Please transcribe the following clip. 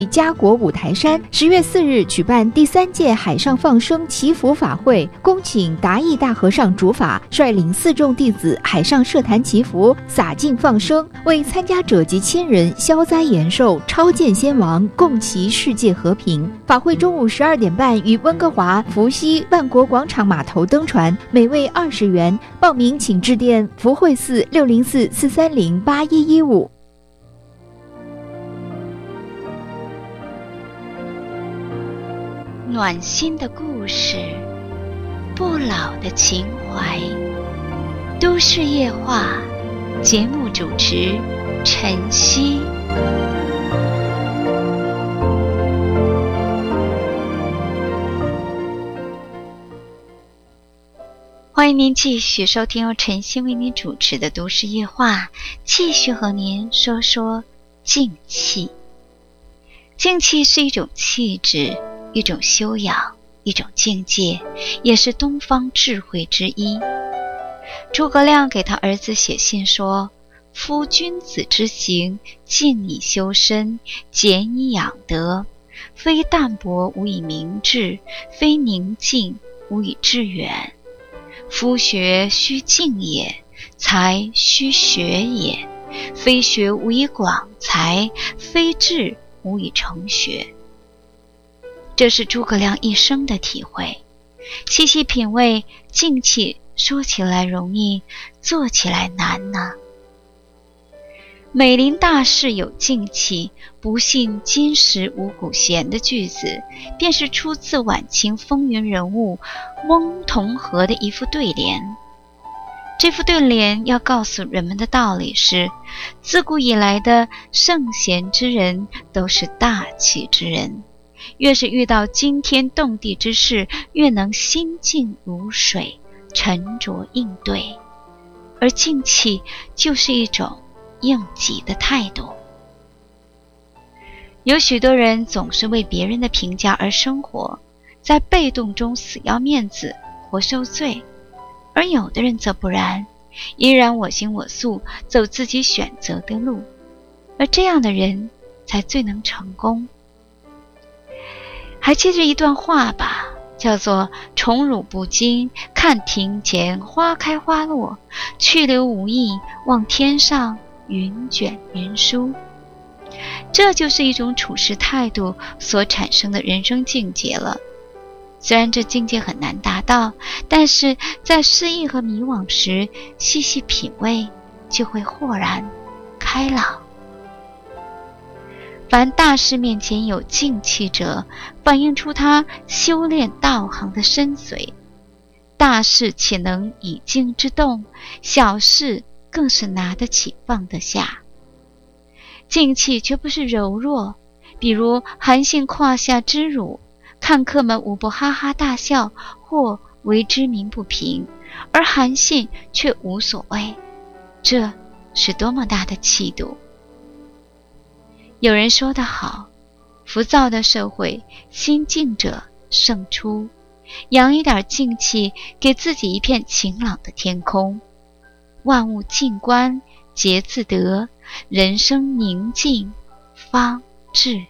嘉国五台山10月4日举办第3届海上放生祈福法会，恭请达义大和尚主法，率领4众弟子海上设坛祈福，洒净放生，为参加者及亲人消灾延寿、超荐先王，共祈世界和平。法会中午12点半于温哥华福西万国广场码头登船，每位20元。报名请致电福慧寺604-430-8115。 暖心的故事，不老的情怀。都市夜话节目主持晨曦。欢迎您继续收听由晨曦为您主持的都市夜话，继续和您说说静气。静气是一种气质，一种修养，一种境界，也是东方智慧之一。诸葛亮给他儿子写信说：夫君子之行，静以修身，俭以养德，非淡泊无以明志，非宁静无以致远。夫学须静也，才须学也，非学无以广才，非志无以成学。这是诸葛亮一生的体会。细细品味，静气说起来容易，做起来难呢。美林大事有静气，不信今时无古贤的句子，便是出自晚清风云人物翁同龢的一副对联。这副对联要告诉人们的道理是：自古以来的圣贤之人都是大气之人，越是遇到惊天动地之事，越能心静如水，沉着应对。而静气就是一种应急的态度。有许多人总是为别人的评价而生活，在被动中死要面子，活受罪；而有的人则不然，依然我行我素，走自己选择的路，而这样的人才最能成功。还记着一段话吧，叫做宠辱不惊，看庭前花开花落，去留无意，望天上云卷云舒。这就是一种处事态度所产生的人生境界了。虽然这境界很难达到，但是在失意和迷惘时，细细品味，就会豁然开朗。凡大事面前有静气者，反映出他修炼道行的深邃。大事岂能以静制动，小事更是拿得起放得下。静气却不是柔弱，比如韩信胯下之辱，看客们无不哈哈大笑，或为之鸣不平，而韩信却无所谓，这是多么大的气度。有人说得好，浮躁的社会，心静者胜出。养一点静气，给自己一片晴朗的天空。万物静观，皆自得，人生宁静方至。